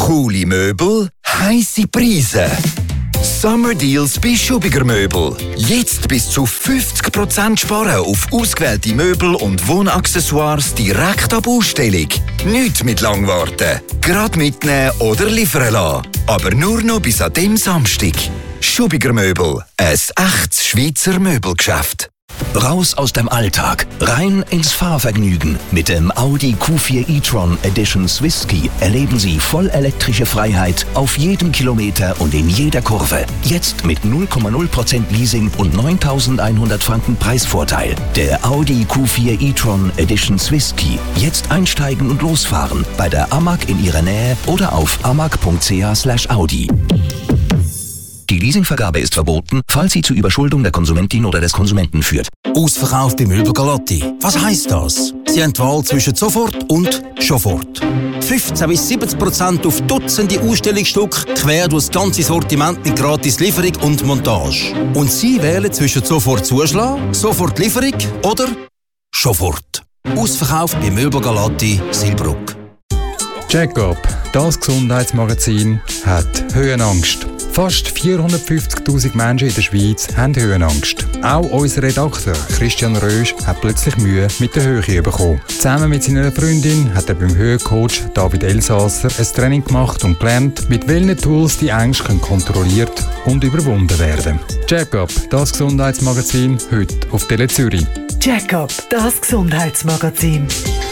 Coole Möbel, heisse Preise. Summer Deals bei Schubiger Möbel. Jetzt bis zu 50% sparen auf ausgewählte Möbel und Wohnaccessoires direkt ab Ausstellung. Nicht mit lang warten. Gerade mitnehmen oder liefern lassen. Aber nur noch bis an dem Samstag. Schubiger Möbel. Ein echtes Schweizer Möbelgeschäft. Raus aus dem Alltag, rein ins Fahrvergnügen. Mit dem Audi Q4 e-tron Edition Swisski erleben Sie vollelektrische Freiheit auf jedem Kilometer und in jeder Kurve. Jetzt mit 0,0% Leasing und 9.100 Franken Preisvorteil. Der Audi Q4 e-tron Edition Swisski. Jetzt einsteigen und losfahren bei der AMAG in Ihrer Nähe oder auf amag.ch/Audi. Die Leasingvergabe ist verboten, falls sie zu Überschuldung der Konsumentin oder des Konsumenten führt. Ausverkauf bei Möbel Galatti. Was heisst das? Sie haben die Wahl zwischen sofort und Schofort. 15-70% auf Dutzende Ausstellungsstücke, quer durch das ganze Sortiment mit gratis Lieferung und Montage. Und Sie wählen zwischen sofort Zuschlag, sofort Lieferung oder Schofort. Ausverkauf bei Möbel Galatti, Silbruck. Check-up, das Gesundheitsmagazin, hat Höhenangst. Fast 450'000 Menschen in der Schweiz haben Höhenangst. Auch unser Redakteur Christian Rösch hat plötzlich Mühe mit der Höhe bekommen. Zusammen mit seiner Freundin hat er beim Höhencoach David Elsasser ein Training gemacht und gelernt, mit welchen Tools die Ängste kontrolliert und überwunden werden. Check-up, das Gesundheitsmagazin, heute auf Tele Zürich. Check-up, das Gesundheitsmagazin.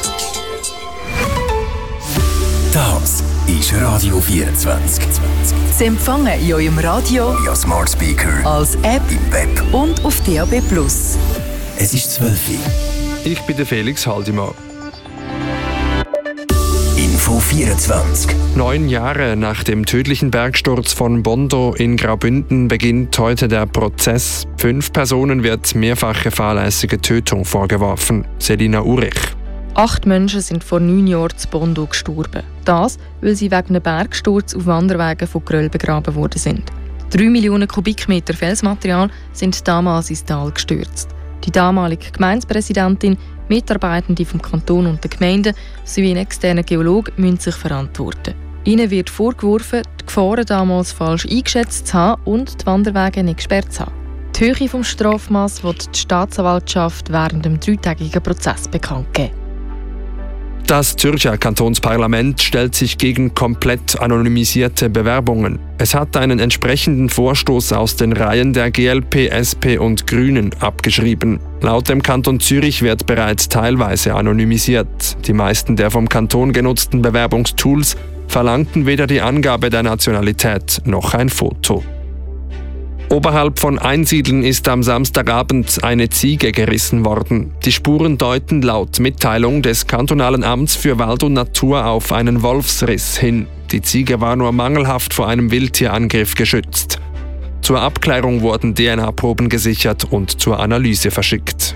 Das ist Radio 24. Sie empfangen in eurem Radio, via Smart Speaker, als App im Web und auf DAB+. Es ist 12 Uhr. Ich bin der Felix Haldimann. Info 24. 9 Jahre nach dem tödlichen Bergsturz von Bondo in Graubünden beginnt heute der Prozess. 5 Personen wird mehrfache fahrlässige Tötung vorgeworfen. Selina Urich. 8 Menschen sind vor 9 Jahren zu Bondo gestorben. Das, weil sie wegen einem Bergsturz auf Wanderwegen von Gröll begraben worden sind. 3 Millionen Kubikmeter Felsmaterial sind damals ins Tal gestürzt. Die damalige Gemeindepräsidentin, Mitarbeitende vom Kanton und der Gemeinde sowie ein externer Geologe müssen sich verantworten. Ihnen wird vorgeworfen, die Gefahren damals falsch eingeschätzt zu haben und die Wanderwege nicht gesperrt zu haben. Die Höhe des Strafmaßes wird die Staatsanwaltschaft während dem 3-tägigen Prozess bekannt geben. Das Zürcher Kantonsparlament stellt sich gegen komplett anonymisierte Bewerbungen. Es hat einen entsprechenden Vorstoß aus den Reihen der GLP, SP und Grünen abgeschrieben. Laut dem Kanton Zürich wird bereits teilweise anonymisiert. Die meisten der vom Kanton genutzten Bewerbungstools verlangten weder die Angabe der Nationalität noch ein Foto. Oberhalb von Einsiedeln ist am Samstagabend eine Ziege gerissen worden. Die Spuren deuten laut Mitteilung des Kantonalen Amts für Wald und Natur auf einen Wolfsriss hin. Die Ziege war nur mangelhaft vor einem Wildtierangriff geschützt. Zur Abklärung wurden DNA-Proben gesichert und zur Analyse verschickt.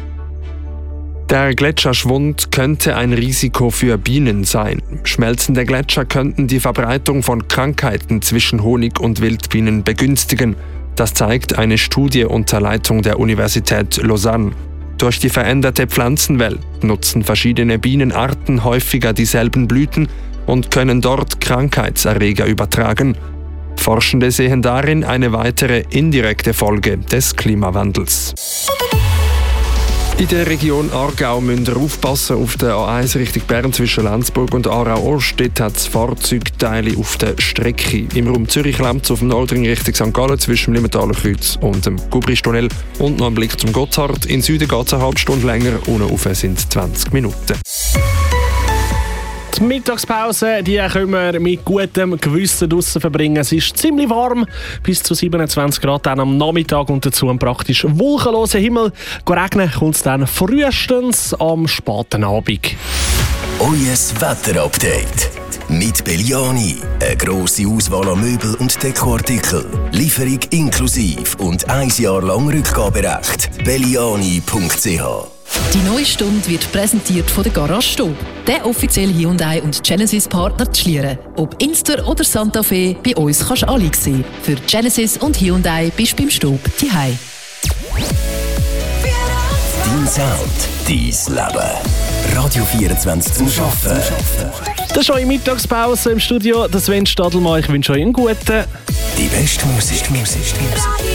Der Gletscherschwund könnte ein Risiko für Bienen sein. Schmelzende Gletscher könnten die Verbreitung von Krankheiten zwischen Honig- und Wildbienen begünstigen. Das zeigt eine Studie unter Leitung der Universität Lausanne. Durch die veränderte Pflanzenwelt nutzen verschiedene Bienenarten häufiger dieselben Blüten und können dort Krankheitserreger übertragen. Forschende sehen darin eine weitere indirekte Folge des Klimawandels. In der Region Aargau müsst ihr aufpassen auf der A1 Richtung Bern zwischen Lenzburg und Aarau-Ost. Dort hat es Fahrzeugteile auf der Strecke. Im Raum Zürich-Lemz auf dem Nordring Richtung St. Gallen zwischen dem Limmentaler Kreuz und dem Gubristunnel. Und noch ein Blick zum Gotthard. In Süden geht es eine halbe Stunde länger, unten rauf sind 20 Minuten. Die Mittagspause die können wir mit gutem Gewissen draussen verbringen. Es ist ziemlich warm, bis zu 27 Grad dann am Nachmittag und dazu ein praktisch wolkenloser Himmel. Regnen kommt es dann frühestens am späten Abend. Euer Wetterupdate mit Belliani. Eine grosse Auswahl an Möbel und Dekoartikel. Lieferung inklusive und 1 Jahr lang Rückgaberecht. belliani.ch. Die neue Stunde wird präsentiert von der Garage Stub, der offizielle Hyundai und Genesis Partner zu Schlieren. Ob Inster oder Santa Fe, bei uns kannst du alle sehen. Für Genesis und Hyundai bist du beim Stub daheim. Dein Sound, dein Leben. Radio 24 zum Arbeiten. Das ist eure Mittagspause im Studio. Das Sven Stadelmann. Ich wünsche euch einen guten. Die beste Musik.